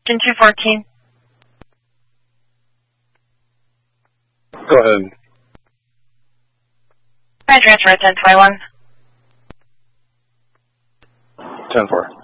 Engine 214. Go ahead. Can I transfer at 1021? 10-4.